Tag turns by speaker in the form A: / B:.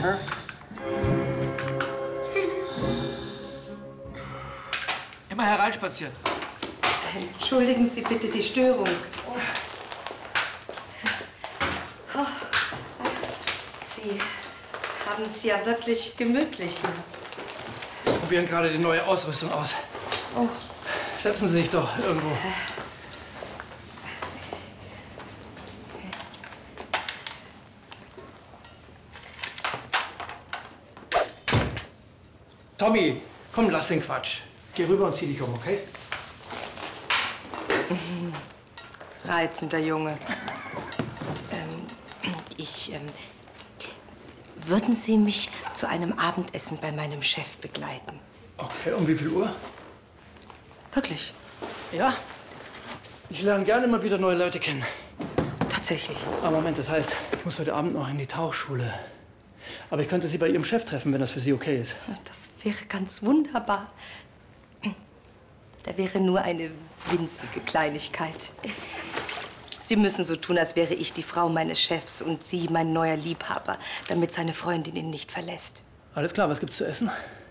A: Aha. Immer hereinspazieren.
B: Entschuldigen Sie bitte die Störung. Oh. Sie haben es ja wirklich gemütlich hier.
A: Wir probieren gerade die neue Ausrüstung aus.
B: Oh.
A: Setzen Sie sich doch irgendwo. Tommy, komm, lass den Quatsch. Geh rüber und zieh dich um, okay?
B: Reizender Junge. Würden Sie mich zu einem Abendessen bei meinem Chef begleiten?
A: Okay, um wie viel Uhr?
B: Wirklich?
A: Ja. Ich lerne gerne immer wieder neue Leute kennen.
B: Tatsächlich.
A: Aber Moment, das heißt, ich muss heute Abend noch in die Tauchschule. Aber ich könnte Sie bei Ihrem Chef treffen, wenn das für Sie okay ist.
B: Das wäre ganz wunderbar. Da wäre nur eine winzige Kleinigkeit. Sie müssen so tun, als wäre ich die Frau meines Chefs und Sie mein neuer Liebhaber, damit seine Freundin ihn nicht verlässt.
A: Alles klar, was gibt's zu essen?